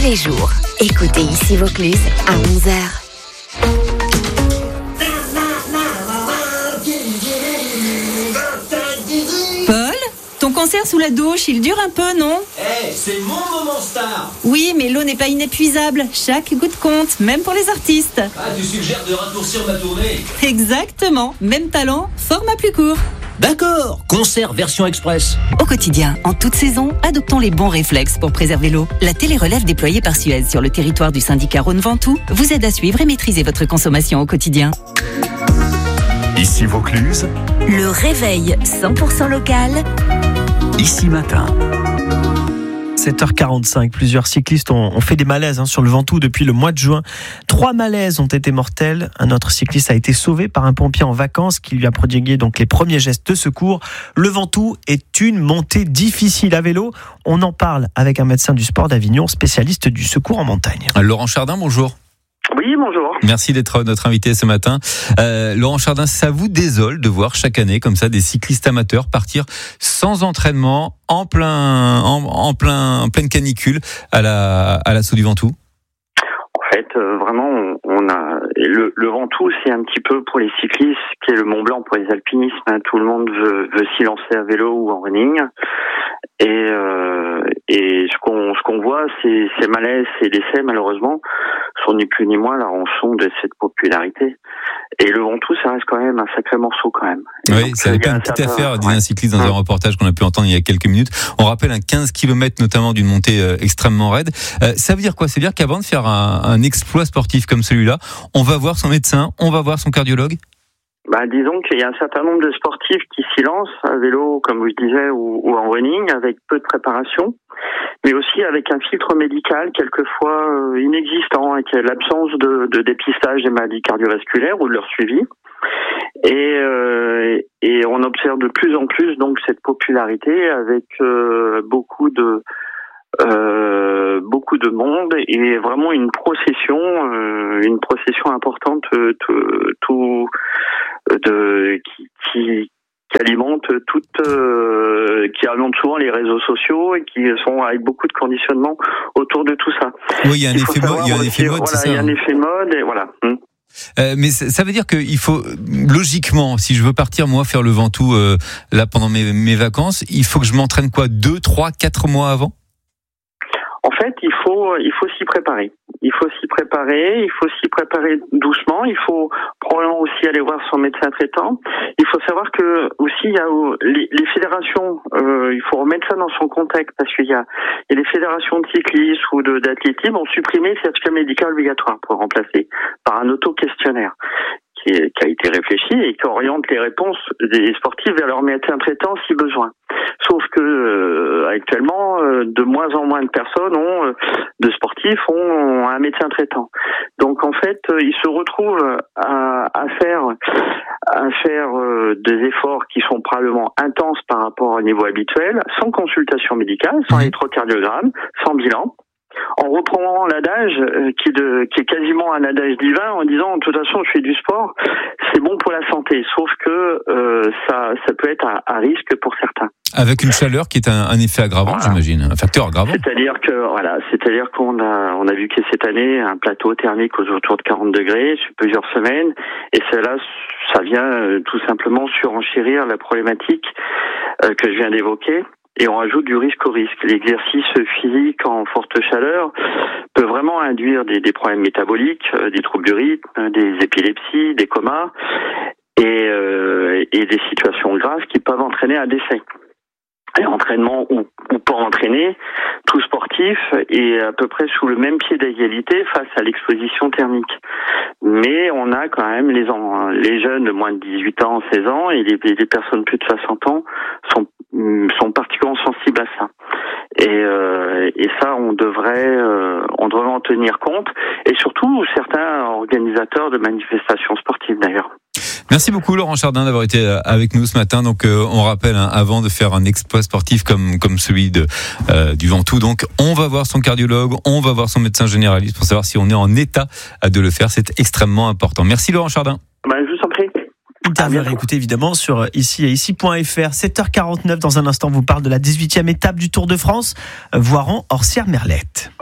les jours. Écoutez ici Vaucluse à 11h. Ton concert sous la douche, il dure un peu, non ? C'est mon moment star. Oui, mais l'eau n'est pas inépuisable. Chaque goutte compte, même pour les artistes. Tu suggères de raccourcir ma tournée ? Exactement. Même talent, format plus court. D'accord, concert version express. Au quotidien, en toute saison, adoptons les bons réflexes pour préserver l'eau. La télérelève déployée par Suez sur le territoire du syndicat Rhône-Ventoux vous aide à suivre et maîtriser votre consommation au quotidien. Ici Vaucluse, Le réveil 100% local. ici matin. 7h45, plusieurs cyclistes ont fait des malaises sur le Ventoux depuis le mois de juin. 3 malaises ont été mortels. Un autre cycliste a été sauvé par un pompier en vacances qui lui a prodigué donc les premiers gestes de secours. Le Ventoux est une montée difficile à vélo. On en parle avec un médecin du sport d'Avignon, spécialiste du secours en montagne. Laurent Chardin, bonjour. Oui, bonjour. Merci d'être notre invité ce matin. Laurent Chardin, ça vous désole de voir chaque année comme ça des cyclistes amateurs partir sans entraînement en pleine canicule à l'assaut du Ventoux? En fait, vraiment, on a le Ventoux, c'est un petit peu pour les cyclistes, qui est le Mont Blanc pour les alpinistes. Tout le monde veut s'y lancer à vélo ou en running. Et ce qu'on voit, ces malaises, ces décès, malheureusement, sont ni plus ni moins la rançon de cette popularité. Et le Ventoux, ça reste quand même un sacré morceau quand même. Et oui, donc, ça avait pas une petite affaire, disait un cycliste dans un reportage qu'on a pu entendre il y a quelques minutes. On rappelle un 15 km notamment d'une montée extrêmement raide. Ça veut dire quoi? Ça veut dire qu'avant de faire un exploit sportif comme celui-là, on va voir son médecin, on va voir son cardiologue? Disons qu'il y a un certain nombre de sportifs qui s'y lancent à vélo, comme je disais, ou en running, avec peu de préparation, mais aussi avec un filtre médical quelquefois inexistant, avec l'absence de dépistage des maladies cardiovasculaires ou de leur suivi. Et on observe de plus en plus donc cette popularité avec beaucoup de monde et vraiment une procession importante qui alimente qui alimente souvent les réseaux sociaux et qui sont avec beaucoup de conditionnement autour de tout ça. Oui, il y a un effet mode, il y a un effet mode et voilà. Mais ça veut dire qu'il faut, logiquement, si je veux partir, moi, faire le Ventoux, là, pendant mes vacances, il faut que je m'entraîne 2, 3, 4 mois avant? En fait, il faut s'y préparer. Il faut s'y préparer doucement. Il faut probablement aussi aller voir son médecin traitant. Il faut savoir que aussi il y a les fédérations. Il faut remettre ça dans son contexte parce qu'il y a les fédérations de cyclisme ou d'athlétisme ont supprimé le certificat médical obligatoire pour remplacer par un auto-questionnaire qui a été réfléchi et qui oriente les réponses des sportifs vers leur médecin traitant si besoin. Sauf que actuellement, de moins en moins de personnes de sportifs ont un médecin traitant. Donc en fait, ils se retrouvent à faire des efforts qui sont probablement intenses par rapport au niveau habituel, sans consultation médicale, sans électrocardiogramme, sans bilan. En reprenant l'adage qui est quasiment un adage divin en disant de toute façon je fais du sport, c'est bon pour la santé, sauf que ça peut être à risque pour certains. Avec une chaleur qui est un effet aggravant, voilà. J'imagine, un facteur aggravant. C'est-à-dire qu'on a vu que cette année un plateau thermique aux autour de 40 degrés sur plusieurs semaines, et ça vient tout simplement surenchérir la problématique que je viens d'évoquer. Et on ajoute du risque au risque. L'exercice physique en forte chaleur peut vraiment induire des problèmes métaboliques, des troubles du rythme, des épilepsies, des comas et des situations graves qui peuvent entraîner un décès. Et entraînement ou pas entraîné, tout sportif est à peu près sous le même pied d'égalité face à l'exposition thermique. Mais on a quand même les jeunes de moins de 18 ans, 16 ans et les personnes plus de 60 ans sont particulièrement sensibles à ça. Et ça, on devrait en tenir compte. Et surtout, certains organisateurs de manifestations sportives d'ailleurs. Merci beaucoup Laurent Chardin d'avoir été avec nous ce matin. Donc on rappelle avant de faire un exploit sportif comme celui du Ventoux, donc on va voir son cardiologue, on va voir son médecin généraliste pour savoir si on est en état de le faire. C'est extrêmement important. Merci Laurent Chardin. Je vous en prie. Interview à réécouter évidemment sur ici et ici.fr. 7h49, dans un instant, vous parle de la 18e étape du Tour de France, Voiron-Orsières-Merlette.